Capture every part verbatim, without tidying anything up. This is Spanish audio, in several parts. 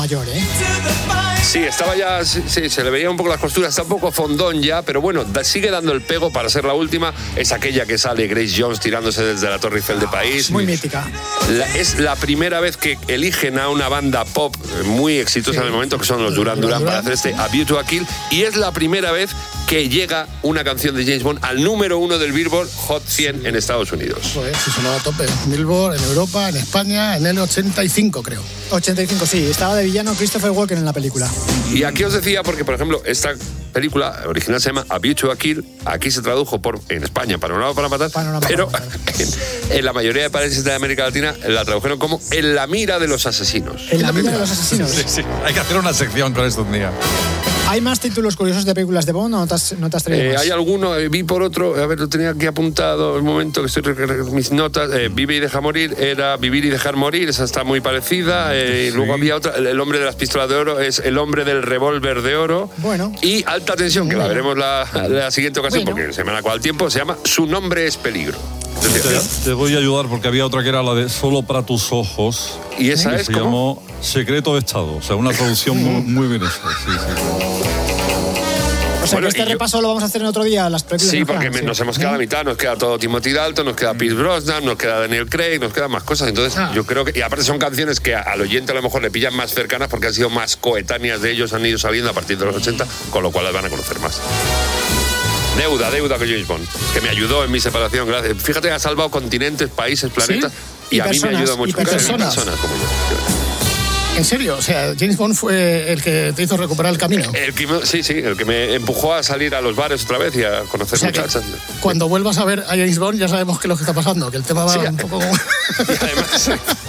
mayor, ¿eh? Sí, estaba ya, sí, sí, se le veía un poco las costuras, está un poco fondón ya, pero bueno, da, sigue dando el pego para ser la última. Es aquella que sale Grace Jones tirándose desde la Torre Eiffel de París. Muy mítica. La, es la primera vez que eligen a una banda pop muy exitosa, sí, en el momento, que son los Duran Duran, para hacer este A View to a Kill, y es la primera vez que llega una canción de James Bond al número uno del Billboard Hot cien en Estados Unidos. Pues sí, sonó a tope. Billboard, en Europa, en España, en el ochenta y cinco, creo. ochenta y cinco, sí. Estaba de villano Christopher Walken en la película. Y aquí os decía, porque por ejemplo, esta película original se llama A View to a Kill, aquí se tradujo por, en España, Panorama para matar, Panorama pero para matar. En, en la mayoría de países de América Latina la tradujeron como En la mira de los asesinos. En la mira de los asesinos. Sí, sí. Hay que hacer una sección con esto un día. ¿Hay más títulos curiosos de películas de Bond o no te has, no te has traído eh, más? Hay alguno, eh, vi por otro, a ver, lo tenía aquí apuntado, el momento que estoy recargando mis notas, eh, Vive y deja morir, era Vivir y dejar morir, esa está muy parecida, eh, sí. Luego había otra, El hombre de las pistolas de oro, es El hombre del revólver de oro. Bueno. Y Alta tensión, que bueno. la veremos la, la siguiente ocasión, bueno. porque se me ha acabado el tiempo, se llama Su nombre es peligro. Te, te voy a ayudar porque había otra que era la de Solo para tus ojos. ¿Y esa que es se cómo? llamó Secreto de Estado, o sea, una traducción muy, muy bien hecha. Sí, sí. O sea, bueno, que este yo, repaso lo vamos a hacer en otro día, las películas. Sí, porque sí. nos hemos quedado a la mitad, nos queda todo Timothy Dalton, nos queda Pierce Brosnan, nos queda Daniel Craig, nos quedan más cosas. Entonces, ah. yo creo que. Y aparte son canciones que al oyente a lo mejor le pillan más cercanas porque han sido más coetáneas de ellos, han ido saliendo a partir de los ochenta, con lo cual las van a conocer más. Deuda, deuda con James Bond, que me ayudó en mi separación, gracias. Fíjate que ha salvado continentes, países, planetas, ¿sí? y, y a personas, mí me ayudó mucho. Y personas. personas como yo. ¿En serio? O sea, James Bond fue el que te hizo recuperar el camino. El que, sí, sí, el que me empujó a salir a los bares otra vez y a conocer, o sea, muchachas. Cuando vuelvas a ver a James Bond ya sabemos qué es lo que está pasando, que el tema va sí, un poco... Y además...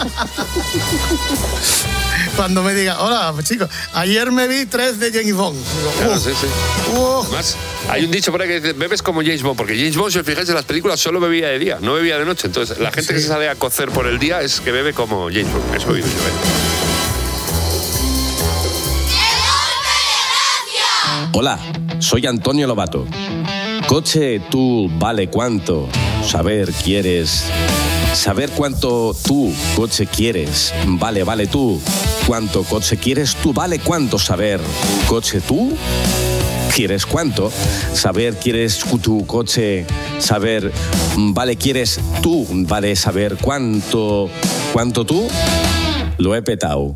Cuando me diga, hola, chicos, ayer me vi tres de James Bond. Digo, claro, uh, sí, sí. Uh. Además, hay un dicho por ahí que dice, bebes como James Bond, porque James Bond, si os fijáis en las películas, solo bebía de día, no bebía de noche. Entonces, la gente sí. que se sale a cocer por el día es que bebe como James Bond. Eso he oído yo, ¿eh? Hola, soy Antonio Lobato. Coche, tú, vale cuánto. Saber, quieres. Saber cuánto tú, coche, quieres. Vale, vale tú. Cuánto coche quieres tú, vale cuánto. Saber, coche, tú. ¿Quieres cuánto? Saber, quieres tu coche. Saber, vale, quieres tú. Vale, saber cuánto. ¿Cuánto tú? Lo he petado.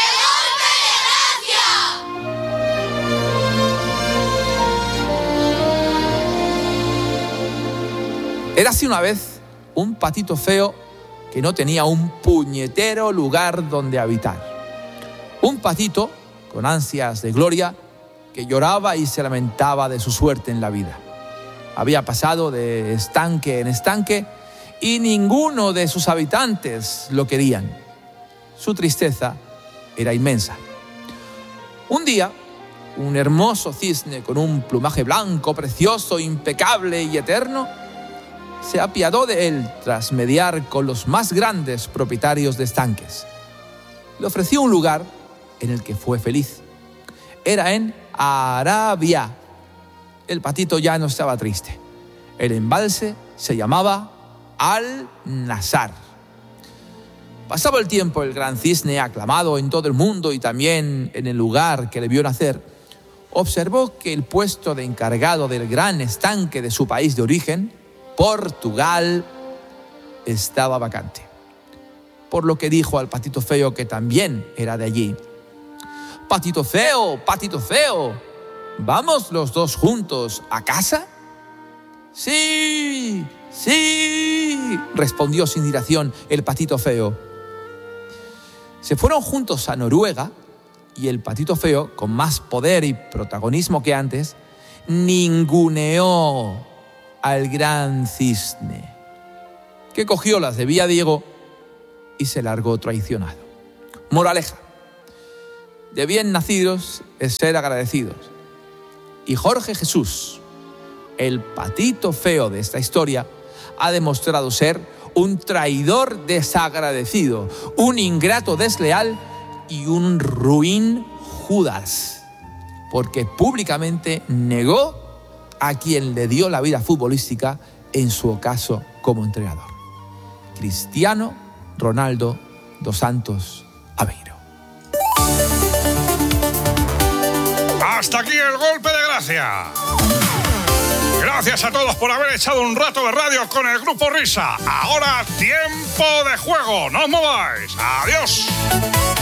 Érase una vez un patito feo que no tenía un puñetero lugar donde habitar. Un patito con ansias de gloria que lloraba y se lamentaba de su suerte en la vida. Había pasado de estanque en estanque y ninguno de sus habitantes lo querían. Su tristeza era inmensa. Un día, un hermoso cisne con un plumaje blanco, precioso, impecable y eterno, se apiadó de él tras mediar con los más grandes propietarios de estanques. Le ofreció un lugar en el que fue feliz. Era en Arabia. El patito ya no estaba triste. El embalse se llamaba Al-Nazar. Pasaba el tiempo, el gran cisne, aclamado en todo el mundo y también en el lugar que le vio nacer, observó que el puesto de encargado del gran estanque de su país de origen, Portugal, estaba vacante. Por lo que dijo al patito feo, que también era de allí: Patito feo, patito feo, ¿vamos los dos juntos a casa? Sí, sí, respondió sin dilación el patito feo. Se fueron juntos a Noruega y el patito feo, con más poder y protagonismo que antes, ninguneó al gran cisne, que cogió las de Villadiego y se largó traicionado. Moraleja: de bien nacidos es ser agradecidos. Y Jorge Jesús, el patito feo de esta historia, ha demostrado ser un traidor desagradecido, un ingrato desleal y un ruin Judas, porque públicamente negó a quien le dio la vida futbolística en su ocaso como entrenador: Cristiano Ronaldo dos Santos Aveiro. Hasta aquí el golpe de gracia. Gracias a todos por haber echado un rato de radio con el Grupo Risa. Ahora tiempo de juego. No os mováis. Adiós.